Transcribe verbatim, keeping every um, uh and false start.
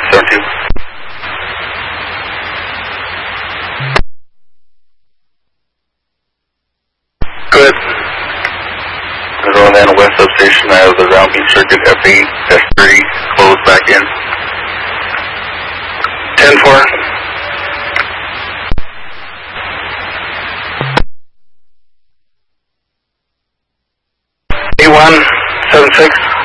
seven two. Good. Visual Atlanta West Substation, I have the round beam circuit F eight, S three, closed back in. ten four. A one, seven six.